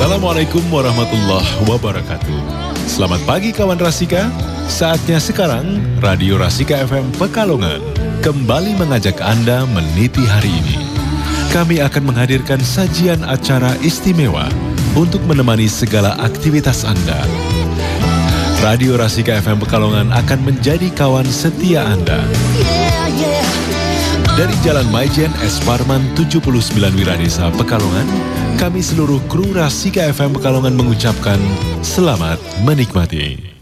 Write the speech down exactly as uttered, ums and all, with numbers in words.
Assalamualaikum warahmatullahi wabarakatuh. Selamat pagi kawan Rasika. Saatnya sekarang Radio Rasika F M Pekalongan kembali mengajak Anda meniti hari ini. Kami akan menghadirkan sajian acara istimewa untuk menemani segala aktivitas Anda. Radio Rasika F M Pekalongan akan menjadi kawan setia Anda. Dari Jalan Maijen S. Parman tujuh puluh sembilan Wiradesa, Pekalongan, kami seluruh kru Rasika F M Pekalongan mengucapkan selamat menikmati.